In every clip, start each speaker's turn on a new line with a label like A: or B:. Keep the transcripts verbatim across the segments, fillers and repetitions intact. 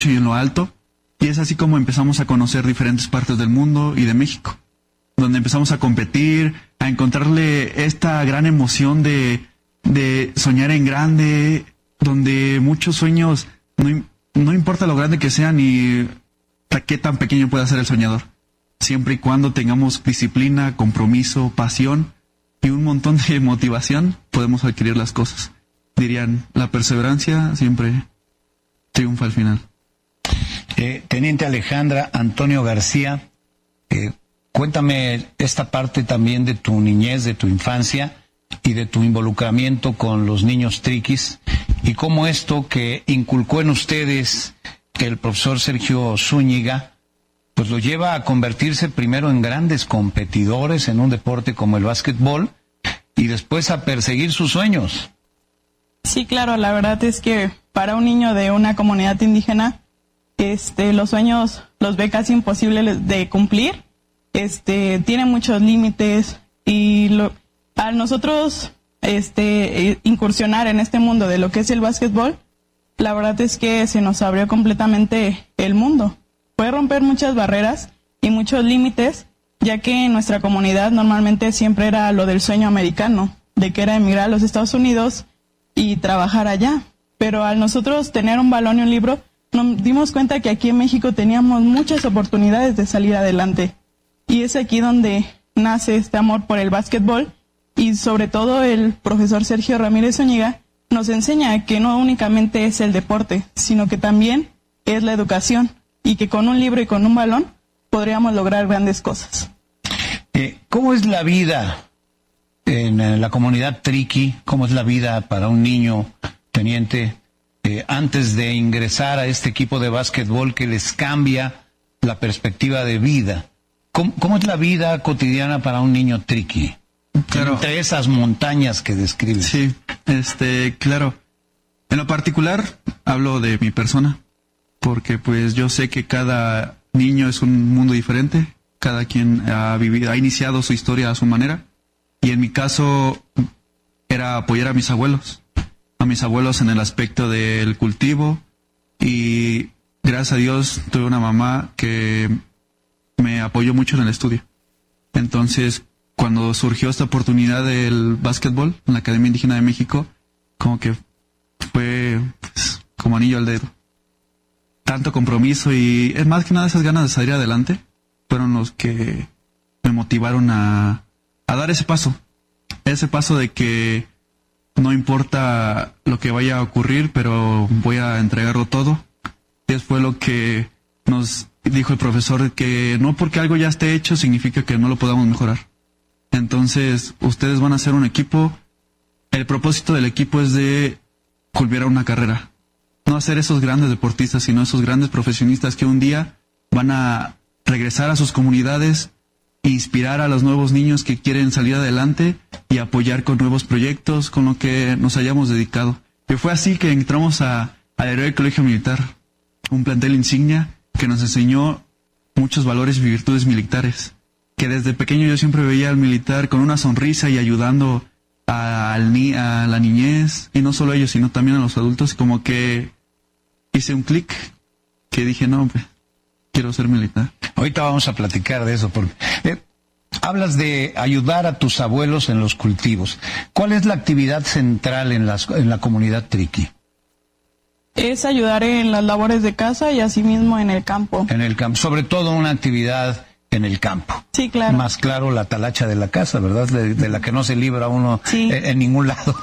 A: y en lo alto. Y es así como empezamos a conocer diferentes partes del mundo y de México, donde empezamos a competir, a encontrarle esta gran emoción de, de soñar en grande, donde muchos sueños, no, no importa lo grande que sean ni qué tan pequeño pueda ser el soñador, siempre y cuando tengamos disciplina, compromiso, pasión y un montón de motivación, podemos adquirir las cosas. Dirían, la perseverancia siempre triunfa al final.
B: Eh, Teniente Alejandra Antonio García, eh, cuéntame esta parte también de tu niñez, de tu infancia y de tu involucramiento con los niños triquis y cómo esto que inculcó en ustedes el profesor Sergio Zúñiga, pues lo lleva a convertirse primero en grandes competidores en un deporte como el básquetbol y después a perseguir sus sueños.
C: Sí, claro, la verdad es que para un niño de una comunidad indígena, este, los sueños los ve casi imposibles de cumplir, este, tiene muchos límites y lo, al nosotros este, incursionar en este mundo de lo que es el básquetbol, la verdad es que se nos abrió completamente el mundo. Fue romper muchas barreras y muchos límites, ya que en nuestra comunidad normalmente siempre era lo del sueño americano, de que era emigrar a los Estados Unidos y trabajar allá. Pero al nosotros tener un balón y un libro, nos dimos cuenta que aquí en México teníamos muchas oportunidades de salir adelante. Y es aquí donde nace este amor por el básquetbol y sobre todo el profesor Sergio Ramírez Zúñiga nos enseña que no únicamente es el deporte, sino que también es la educación y que con un libro y con un balón podríamos lograr grandes cosas.
B: Eh, ¿Cómo es la vida en la comunidad triqui? ¿Cómo es la vida para un niño, teniente, eh, antes de ingresar a este equipo de básquetbol que les cambia la perspectiva de vida? ¿Cómo, cómo es la vida cotidiana para un niño triqui? Claro. Entre esas montañas que describes.
A: Sí, este, claro. En lo particular, hablo de mi persona, porque pues yo sé que cada niño es un mundo diferente, cada quien ha vivido, ha iniciado su historia a su manera, y en mi caso era apoyar a mis abuelos, a mis abuelos en el aspecto del cultivo, y gracias a Dios tuve una mamá que me apoyó mucho en el estudio. Entonces, cuando surgió esta oportunidad del básquetbol en la Academia Indígena de México, como que fue pues, como anillo al dedo. Tanto compromiso y es más que nada esas ganas de salir adelante fueron los que me motivaron a, a dar ese paso. Ese paso de que no importa lo que vaya a ocurrir, pero voy a entregarlo todo. Y eso fue lo que nos dijo el profesor, que no porque algo ya esté hecho significa que no lo podamos mejorar. Entonces, ustedes van a ser un equipo. El propósito del equipo es de culminar una carrera. No hacer esos grandes deportistas, sino esos grandes profesionistas que un día van a regresar a sus comunidades, inspirar a los nuevos niños que quieren salir adelante y apoyar con nuevos proyectos, con lo que nos hayamos dedicado. Y fue así que entramos a, al Heroico Colegio Militar, un plantel insignia que nos enseñó muchos valores y virtudes militares, que desde pequeño yo siempre veía al militar con una sonrisa y ayudando a, a, a la niñez, y no solo a ellos, sino también a los adultos, como que hice un clic, que dije, no, pues, quiero ser militar.
B: Ahorita vamos a platicar de eso, porque eh, hablas de ayudar a tus abuelos en los cultivos. ¿Cuál es la actividad central en, las, en la comunidad triqui?
C: Es ayudar en las labores de casa y asimismo en el campo.
B: En el campo, sobre todo una actividad en el campo.
C: Sí, claro.
B: Más claro, la talacha de la casa, ¿verdad? De, de la que no se libra uno
C: sí.
B: en, en ningún lado.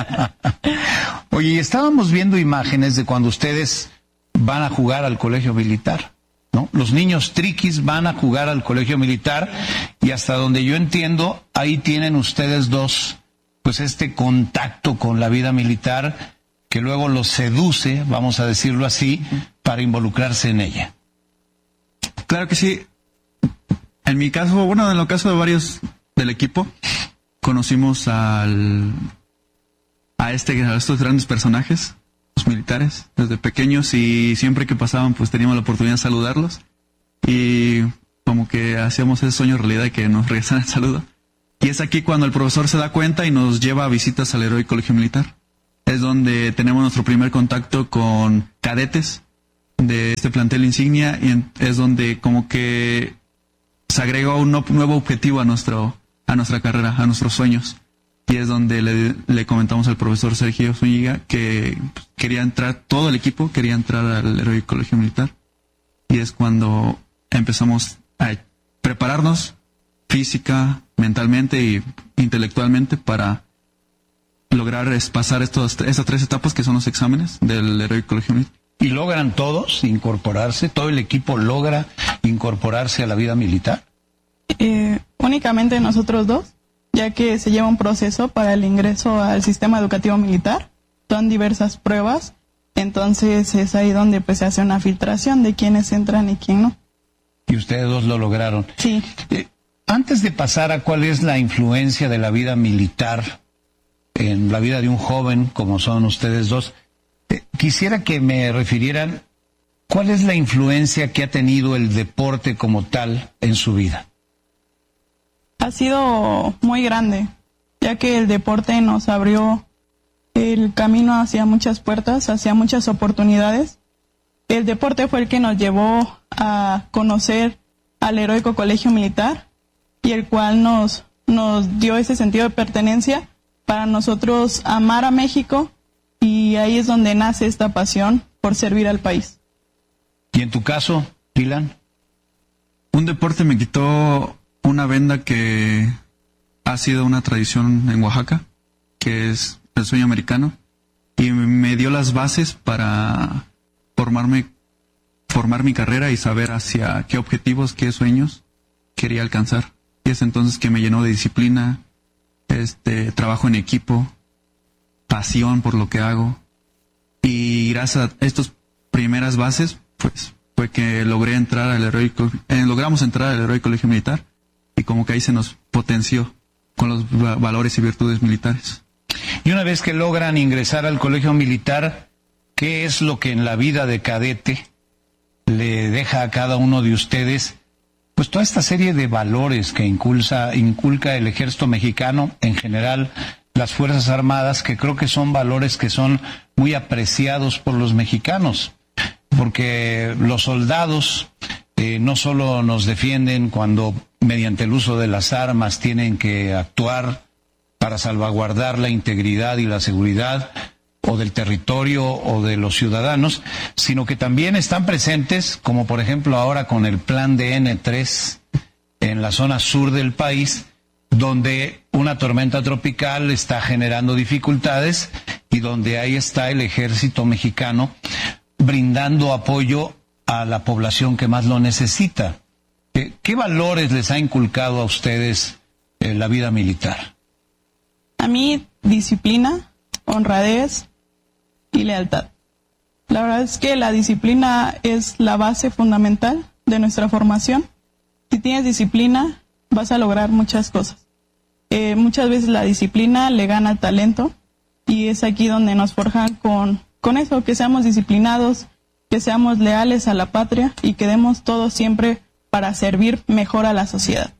B: Oye, estábamos viendo imágenes de cuando ustedes van a jugar al colegio militar, ¿no? Los niños triquis van a jugar al colegio militar y hasta donde yo entiendo, ahí tienen ustedes dos, pues este contacto con la vida militar que luego los seduce, vamos a decirlo así, para involucrarse en ella.
A: Claro que sí. En mi caso, bueno, en el caso de varios del equipo, conocimos al a este a estos grandes personajes, los militares, desde pequeños, y siempre que pasaban, pues teníamos la oportunidad de saludarlos, y como que hacíamos ese sueño realidad de que nos regresaran el saludo. Y es aquí cuando el profesor se da cuenta y nos lleva a visitas al Heroico Colegio Militar. Es donde tenemos nuestro primer contacto con cadetes, de este plantel insignia, y en, es donde como que se agregó un no, nuevo objetivo a nuestro a nuestra carrera, a nuestros sueños. Y es donde le, le comentamos al profesor Sergio Zúñiga que quería entrar, todo el equipo quería entrar al Heroico Colegio Militar. Y es cuando empezamos a prepararnos física, mentalmente y intelectualmente para lograr pasar estos, estas tres etapas que son los exámenes del Heroico Colegio Militar.
B: ¿Y logran todos incorporarse? ¿Todo el equipo logra incorporarse a la vida militar?
C: Eh, únicamente nosotros dos, ya que se lleva un proceso para el ingreso al sistema educativo militar. Son diversas pruebas, entonces es ahí donde pues se hace una filtración de quiénes entran y quién no.
B: Y ustedes dos lo lograron.
C: Sí.
B: Eh, antes de pasar a cuál es la influencia de la vida militar en la vida de un joven como son ustedes dos, eh, quisiera que me refirieran cuál es la influencia que ha tenido el deporte como tal en su vida.
C: Ha sido muy grande, ya que el deporte nos abrió el camino hacia muchas puertas, hacia muchas oportunidades. El deporte fue el que nos llevó a conocer al Heroico Colegio Militar y el cual nos, nos dio ese sentido de pertenencia para nosotros amar a México, y ahí es donde nace esta pasión por servir al país.
B: ¿Y en tu caso, Dylan?
A: Un deporte me quitó una venda que ha sido una tradición en Oaxaca, que es el sueño americano, y me dio las bases para formarme, formar mi carrera y saber hacia qué objetivos, qué sueños quería alcanzar. Y es entonces que me llenó de disciplina, este, trabajo en equipo, pasión por lo que hago, y gracias a estas primeras bases, pues fue que logré entrar al heroico, eh, logramos entrar al Heroico Colegio Militar, y como que ahí se nos potenció con los valores y virtudes militares.
B: Y una vez que logran ingresar al colegio militar, ¿qué es lo que en la vida de cadete le deja a cada uno de ustedes pues toda esta serie de valores que inculca, inculca el ejército mexicano, en general las Fuerzas Armadas, que creo que son valores que son muy apreciados por los mexicanos? Porque los soldados eh, no solo nos defienden cuando mediante el uso de las armas tienen que actuar para salvaguardar la integridad y la seguridad o del territorio o de los ciudadanos, sino que también están presentes, como por ejemplo ahora con el plan de ene tres en la zona sur del país, donde una tormenta tropical está generando dificultades y donde ahí está el ejército mexicano brindando apoyo a la población que más lo necesita. ¿Qué, qué valores les ha inculcado a ustedes en la vida militar?
C: A mí, disciplina, honradez y lealtad. La verdad es que la disciplina es la base fundamental de nuestra formación. Si tienes disciplina, vas a lograr muchas cosas. Eh, muchas veces la disciplina le gana al talento, y es aquí donde nos forjan con, con eso, que seamos disciplinados, que seamos leales a la patria y que demos todo siempre para servir mejor a la sociedad.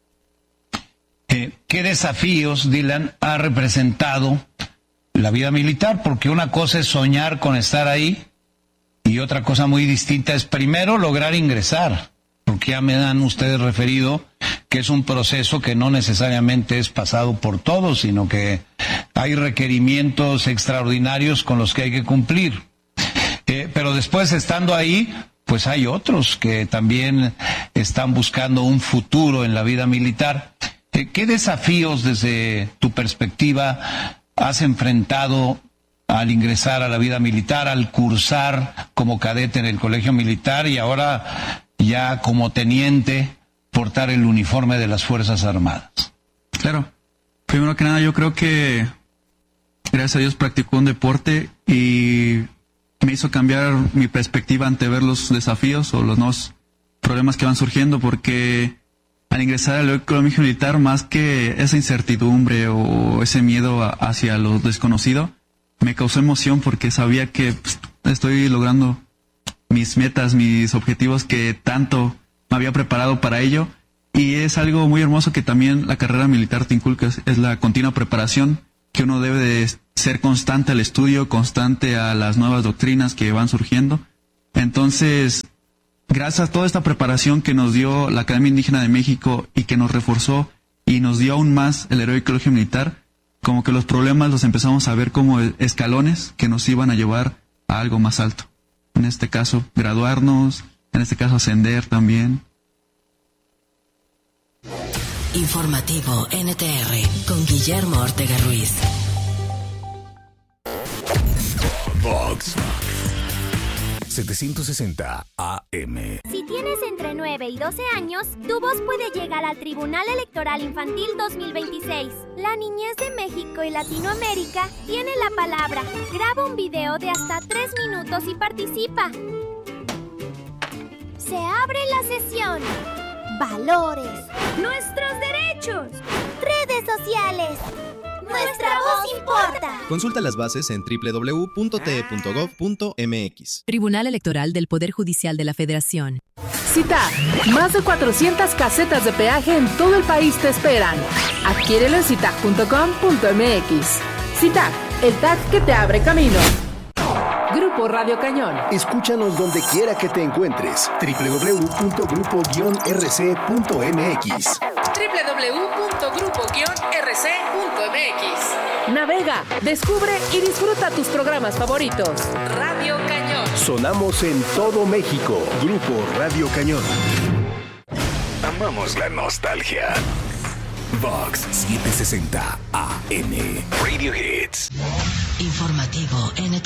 B: Eh, ¿Qué desafíos, Dylan, ha representado la vida militar? Porque una cosa es soñar con estar ahí y otra cosa muy distinta es primero lograr ingresar, porque ya me han ustedes referido que es un proceso que no necesariamente es pasado por todos, sino que hay requerimientos extraordinarios con los que hay que cumplir. Eh, pero después, estando ahí, pues hay otros que también están buscando un futuro en la vida militar. Eh, ¿Qué desafíos desde tu perspectiva has enfrentado al ingresar a la vida militar, al cursar como cadete en el colegio militar y ahora ya como teniente portar el uniforme de las Fuerzas Armadas?
A: Claro. Primero que nada, yo creo que gracias a Dios practicó un deporte y me hizo cambiar mi perspectiva ante ver los desafíos o los nuevos problemas que van surgiendo, porque al ingresar al colegio militar, más que esa incertidumbre o ese miedo a, hacia lo desconocido, me causó emoción porque sabía que pues, estoy logrando mis metas, mis objetivos, que tanto me había preparado para ello. Y es algo muy hermoso que también la carrera militar te inculca, es la continua preparación, que uno debe de ser constante al estudio, constante a las nuevas doctrinas que van surgiendo, Entonces, gracias a toda esta preparación que nos dio la Academia Indígena de México y que nos reforzó y nos dio aún más el Heroico Colegio Militar, como que los problemas los empezamos a ver como escalones que nos iban a llevar a algo más alto. En este caso, graduarnos, en este caso, ascender también.
D: Informativo N T R con Guillermo Ortega Ruiz.
E: Vox setecientos sesenta A M.
F: Si tienes entre nueve y doce años, tu voz puede llegar al Tribunal Electoral Infantil dos mil veintiséis. La niñez de México y Latinoamérica tiene la palabra. Graba un video de hasta tres minutos y participa. Se abre la sesión. Valores. Nuestros derechos. Redes sociales. Nuestra voz importa.
G: Consulta las bases en doble u doble u doble u punto t e punto gov punto m x.
H: Tribunal Electoral del Poder Judicial de la Federación.
I: CITAG, más de cuatrocientas casetas de peaje en todo el país te esperan. Adquiérelo en citag punto com punto m x. CITAG, el tag que te abre camino. Grupo Radio Cañón.
E: Escúchanos donde quiera que te encuentres. doble u doble u doble u punto grupo guion r c punto m x.
I: doble u doble u doble u punto grupo guion r c punto m x. Navega, descubre y disfruta tus programas favoritos. Radio Cañón.
E: Sonamos en todo México. Grupo Radio Cañón. Amamos la nostalgia. Vox setecientos sesenta A M. Radio Hits.
D: Informativo N T R.